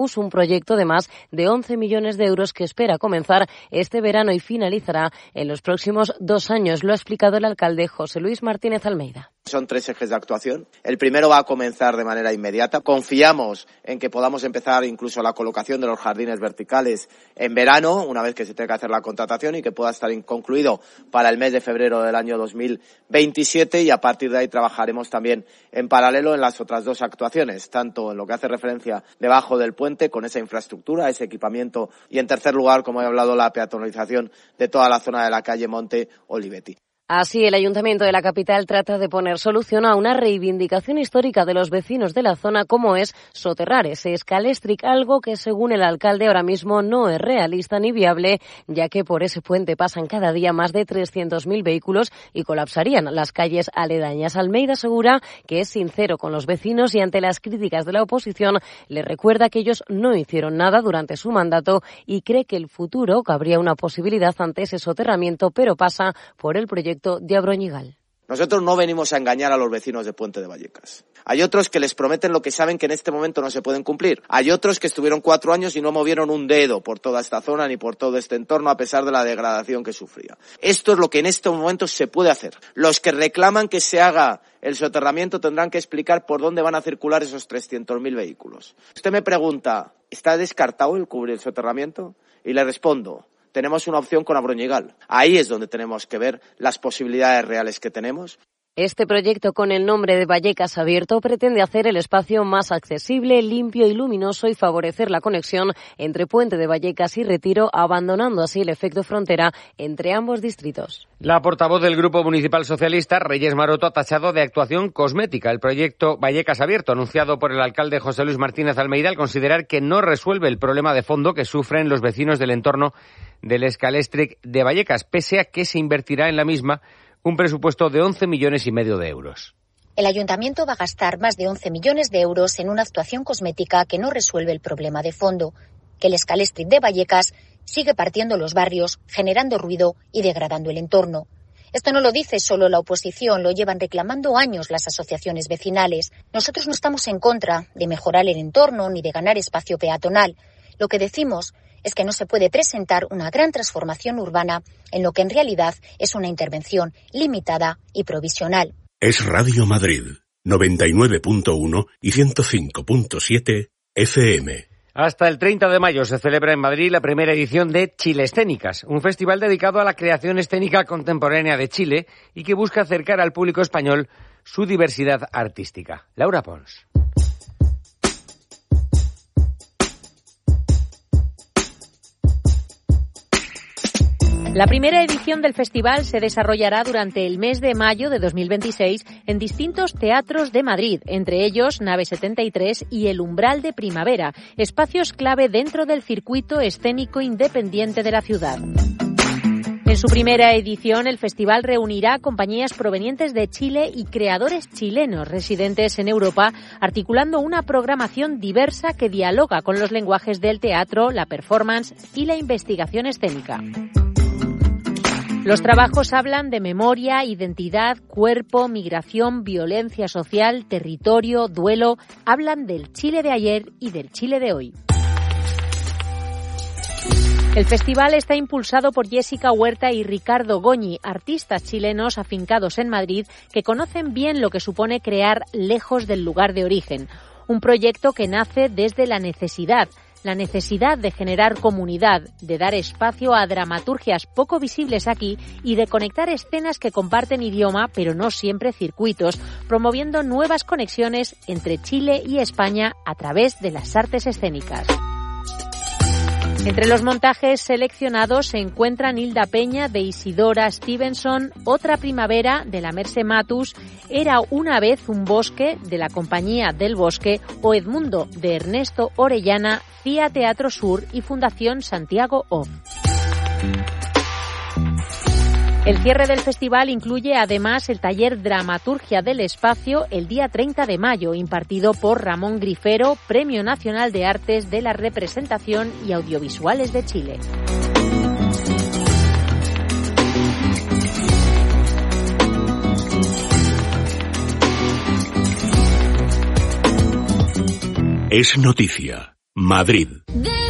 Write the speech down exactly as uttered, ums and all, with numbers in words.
un proyecto de más de once millones de euros que espera comenzar este verano y finalizará en los próximos dos años. Lo ha explicado el alcalde José Luis Martínez Almeida. Son tres ejes de actuación. El primero va a comenzar de manera inmediata. Confiamos en que podamos empezar incluso la colocación de los jardines verticales en verano, una vez que se tenga que hacer la contratación, y que pueda estar concluido para el mes de febrero del año dos mil veintisiete, y a partir de ahí trabajaremos también en paralelo en las otras dos actuaciones, tanto en lo que hace referencia debajo del puente con esa infraestructura, ese equipamiento, y en tercer lugar, como he hablado, la peatonalización de toda la zona de la calle Monte Olivetti. Así, el Ayuntamiento de la capital trata de poner solución a una reivindicación histórica de los vecinos de la zona, como es soterrar ese escalestric, algo que, según el alcalde, ahora mismo no es realista ni viable, ya que por ese puente pasan cada día más de trescientos mil vehículos y colapsarían las calles aledañas. Almeida asegura que es sincero con los vecinos y, ante las críticas de la oposición, le recuerda que ellos no hicieron nada durante su mandato y cree que el futuro cabría una posibilidad ante ese soterramiento, pero pasa por el proyecto de Abroñigal. Nosotros no venimos a engañar a los vecinos de Puente de Vallecas. Hay otros que les prometen lo que saben que en este momento no se pueden cumplir. Hay otros que estuvieron cuatro años y no movieron un dedo por toda esta zona ni por todo este entorno, a pesar de la degradación que sufría. Esto es lo que en este momento se puede hacer. Los que reclaman que se haga el soterramiento tendrán que explicar por dónde van a circular esos trescientos mil vehículos. Usted me pregunta, ¿está descartado el cubrir el soterramiento? Y le respondo, tenemos una opción con Abroñigal. Ahí es donde tenemos que ver las posibilidades reales que tenemos. Este proyecto, con el nombre de Vallecas Abierto, pretende hacer el espacio más accesible, limpio y luminoso y favorecer la conexión entre Puente de Vallecas y Retiro, abandonando así el efecto frontera entre ambos distritos. La portavoz del Grupo Municipal Socialista, Reyes Maroto, ha tachado de actuación cosmética el proyecto Vallecas Abierto, anunciado por el alcalde José Luis Martínez Almeida, al considerar que no resuelve el problema de fondo que sufren los vecinos del entorno del escalestric de Vallecas, pese a que se invertirá en la misma un presupuesto de once millones y medio de euros. El ayuntamiento va a gastar más de once millones de euros en una actuación cosmética que no resuelve el problema de fondo, que el escalestric de Vallecas sigue partiendo los barrios, generando ruido y degradando el entorno. Esto no lo dice solo la oposición, lo llevan reclamando años las asociaciones vecinales. Nosotros no estamos en contra de mejorar el entorno ni de ganar espacio peatonal. Lo que decimos es que no se puede presentar una gran transformación urbana en lo que en realidad es una intervención limitada y provisional. Es Radio Madrid, noventa y nueve punto uno y ciento cinco punto siete F M. Hasta el treinta de mayo se celebra en Madrid la primera edición de Chilescénicas, un festival dedicado a la creación escénica contemporánea de Chile y que busca acercar al público español su diversidad artística. Laura Pons. La primera edición del festival se desarrollará durante el mes de mayo de dos mil veintiséis en distintos teatros de Madrid, entre ellos Nave setenta y tres y El Umbral de Primavera, espacios clave dentro del circuito escénico independiente de la ciudad. En su primera edición, el festival reunirá compañías provenientes de Chile y creadores chilenos residentes en Europa, articulando una programación diversa que dialoga con los lenguajes del teatro, la performance y la investigación escénica. Los trabajos hablan de memoria, identidad, cuerpo, migración, violencia social, territorio, duelo. Hablan del Chile de ayer y del Chile de hoy. El festival está impulsado por Jessica Huerta y Ricardo Goñi, artistas chilenos afincados en Madrid que conocen bien lo que supone crear lejos del lugar de origen. Un proyecto que nace desde la necesidad. La necesidad de generar comunidad, de dar espacio a dramaturgias poco visibles aquí y de conectar escenas que comparten idioma, pero no siempre circuitos, promoviendo nuevas conexiones entre Chile y España a través de las artes escénicas. Entre los montajes seleccionados se encuentran Hilda Peña, de Isidora Stevenson, Otra Primavera, de la Merce Matus, Era una vez un bosque, de la Compañía del Bosque, o Edmundo, de Ernesto Orellana, C I A Teatro Sur y Fundación Santiago Off. El cierre del festival incluye además el taller Dramaturgia del Espacio el día treinta de mayo, impartido por Ramón Grifero, Premio Nacional de Artes de la Representación y Audiovisuales de Chile. Es noticia. Madrid.